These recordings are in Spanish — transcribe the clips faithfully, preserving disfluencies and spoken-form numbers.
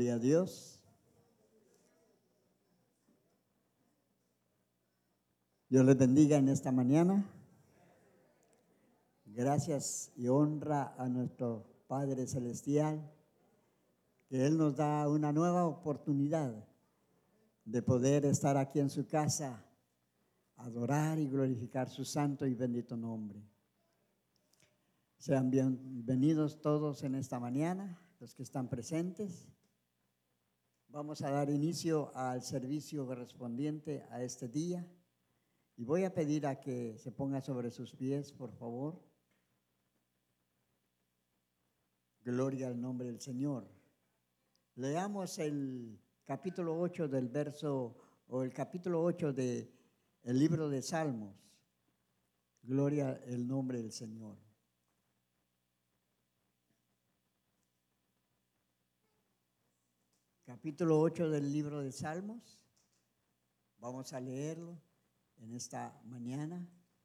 Gloria a Dios. Dios les bendiga en esta mañana. Gracias y honra a nuestro Padre Celestial, que Él nos da una nueva oportunidad de poder estar aquí en su casa, adorar y glorificar su santo y bendito nombre. Sean bienvenidos todos en esta mañana, los que están presentes. Vamos a dar inicio al servicio correspondiente a este día y voy a pedir a que se ponga sobre sus pies, por favor. Gloria al nombre del Señor. Leamos el capítulo ocho del verso, o el capítulo ocho del libro de Salmos. Gloria al nombre del Señor. Capítulo ocho del libro de Salmos. Vamos a leerlo en esta mañana.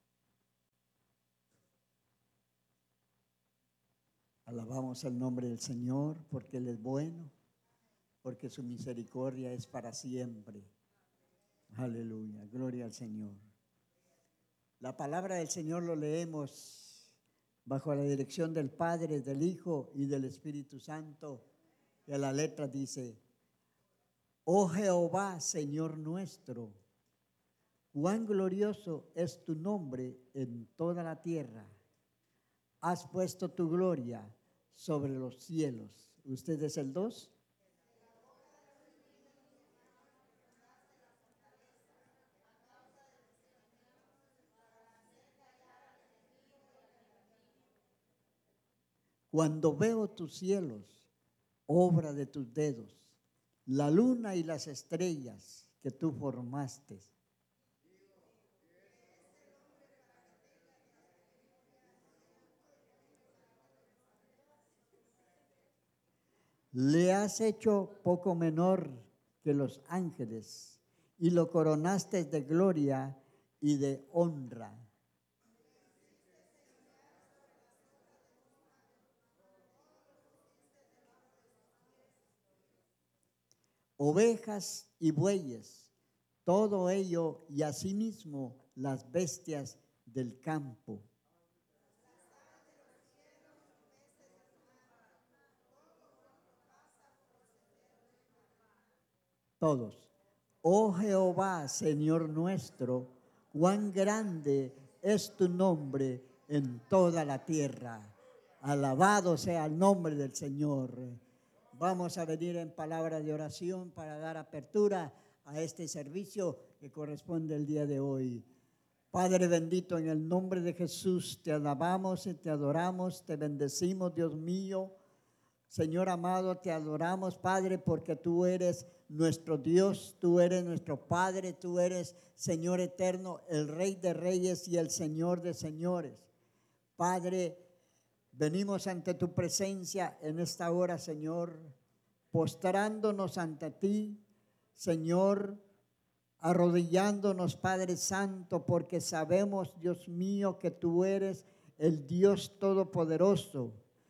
Alabamos el nombre del Señor porque Él es bueno, porque su misericordia es para siempre. Aleluya, gloria al Señor. La palabra del Señor lo leemos bajo la dirección del Padre, del Hijo y del Espíritu Santo. Y a la letra dice: Oh Jehová, Señor nuestro, cuán glorioso es tu nombre en toda la tierra. Has puesto tu gloria sobre los cielos. ¿Usted es el dos? Cuando veo tus cielos, obra de tus dedos, la luna y las estrellas que tú formaste. Le has hecho poco menor que los ángeles y lo coronaste de gloria y de honra. Ovejas y bueyes, todo ello, y asimismo las bestias del campo. Todos. Oh Jehová, Señor nuestro, cuán grande es tu nombre en toda la tierra. Alabado sea el nombre del Señor. Vamos a venir en palabra de oración para dar apertura a este servicio que corresponde el día de hoy. Padre bendito, en el nombre de Jesús te alabamos y te adoramos, te bendecimos, Dios mío. Señor amado, te adoramos, Padre, porque tú eres nuestro Dios, tú eres nuestro Padre, tú eres Señor eterno, el Rey de reyes y el Señor de señores. Padre, venimos ante tu presencia en esta hora, Señor, postrándonos ante ti, Señor, arrodillándonos, Padre Santo, porque sabemos, Dios mío, que tú eres el Dios todopoderoso,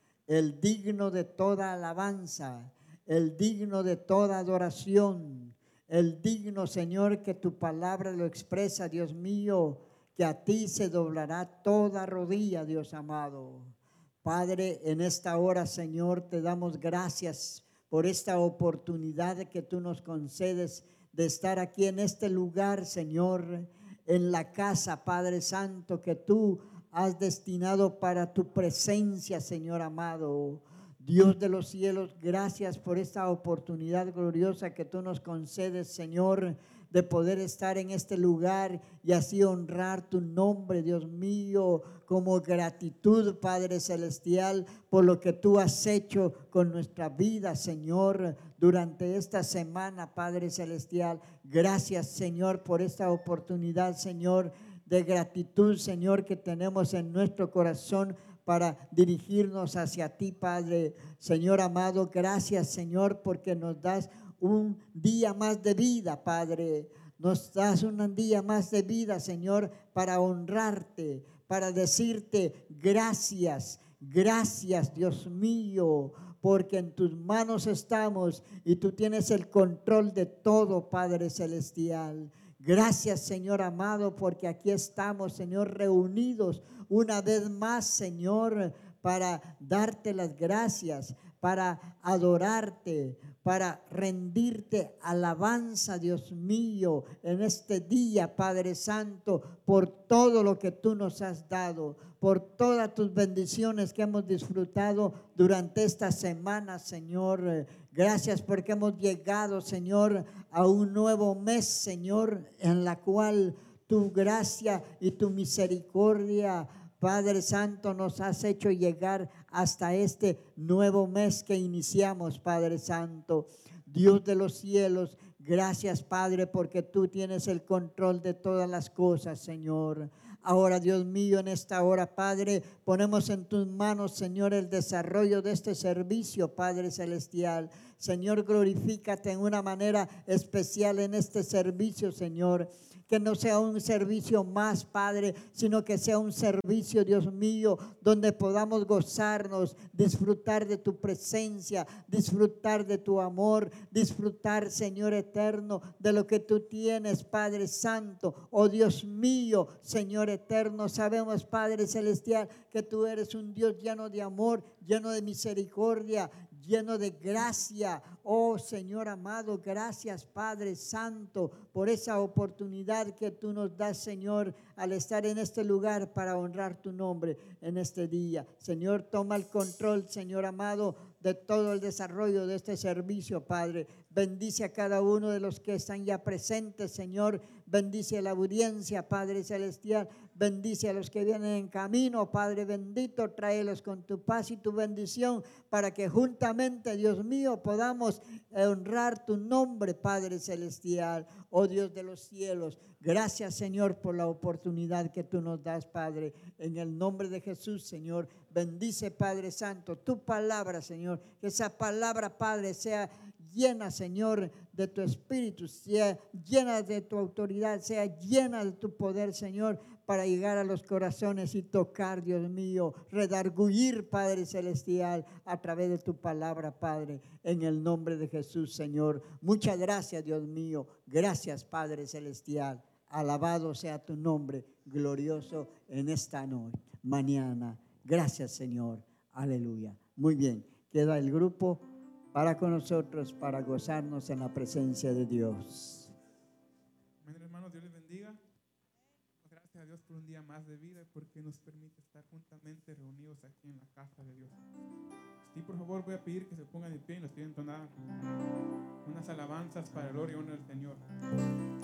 el digno de toda alabanza, el digno de toda adoración, el digno, Señor, que tu palabra lo expresa, Dios mío, que a ti se doblará toda rodilla, Dios amado. Padre, en esta hora, Señor, te damos gracias por esta oportunidad que tú nos concedes de estar aquí en este lugar, Señor, en la casa, Padre Santo, que tú has destinado para tu presencia, Señor amado. Dios de los cielos, gracias por esta oportunidad gloriosa que tú nos concedes, Señor, de poder estar en este lugar y así honrar tu nombre, Dios mío, como gratitud, Padre Celestial, por lo que tú has hecho con nuestra vida, Señor, durante esta semana, Padre Celestial. Gracias, Señor, por esta oportunidad, Señor, de gratitud, Señor, que tenemos en nuestro corazón para dirigirnos hacia ti, Padre. Señor amado, gracias, Señor, porque nos das un día más de vida, Padre. Nos das un día más de vida, Señor, para honrarte, para decirte gracias, gracias, Dios mío, porque en tus manos estamos y tú tienes el control de todo, Padre celestial. Gracias, Señor amado, porque aquí estamos, Señor, reunidos una vez más, Señor, para darte las gracias, para adorarte, para rendirte alabanza, Dios mío, en este día, Padre Santo, por todo lo que tú nos has dado, por todas tus bendiciones que hemos disfrutado durante esta semana, Señor. Gracias porque hemos llegado, Señor, a un nuevo mes, Señor, en la cual tu gracia y tu misericordia, Padre Santo, nos has hecho llegar hasta este nuevo mes que iniciamos, Padre Santo. Dios de los cielos, gracias, Padre, porque tú tienes el control de todas las cosas, Señor. Ahora, Dios mío, en esta hora, Padre, ponemos en tus manos, Señor, el desarrollo de este servicio, Padre celestial. Señor, glorifícate en una manera especial en este servicio, Señor. Que no sea un servicio más, Padre, sino que sea un servicio, Dios mío, donde podamos gozarnos, disfrutar de tu presencia, disfrutar de tu amor, disfrutar, Señor eterno, de lo que tú tienes, Padre Santo. Oh Dios mío, Señor eterno, sabemos, Padre celestial, que tú eres un Dios lleno de amor, lleno de misericordia, lleno de gracia. Oh Señor amado, gracias, Padre Santo, por esa oportunidad que tú nos das, Señor, al estar en este lugar para honrar tu nombre en este día. Señor, toma el control, Señor amado, de todo el desarrollo de este servicio, Padre. Bendice a cada uno de los que están ya presentes, Señor. Bendice a la audiencia, Padre celestial. Bendice a los que vienen en camino, Padre bendito. Tráelos con tu paz y tu bendición para que juntamente, Dios mío, podamos honrar tu nombre, Padre celestial. Oh Dios de los cielos, gracias, Señor, por la oportunidad que tú nos das, Padre. En el nombre de Jesús, Señor, bendice, Padre Santo, tu palabra, Señor. Que esa palabra, Padre, sea llena, Señor, de tu espíritu, sea llena de tu autoridad, sea llena de tu poder, Señor, para llegar a los corazones y tocar, Dios mío, redarguir, Padre celestial, a través de tu palabra, Padre, en el nombre de Jesús, Señor. Muchas gracias, Dios mío. Gracias, Padre celestial. Alabado sea tu nombre glorioso en esta noche, mañana. Gracias, Señor. Aleluya. Muy bien. Queda el grupo para con nosotros, para gozarnos en la presencia de Dios. Amén, hermanos, Dios les bendiga. Gracias a Dios por un día más de vida y porque nos permite estar juntamente reunidos aquí en la casa de Dios. Sí, por favor, voy a pedir que se pongan de pie y nos piden entonar unas alabanzas para el gloria y honor del Señor.